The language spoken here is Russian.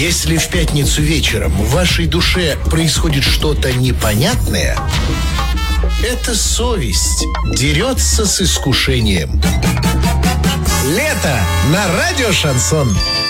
Если в пятницу вечером в вашей душе происходит что-то непонятное, это совесть дерется с искушением. Лето на радио «Шансон».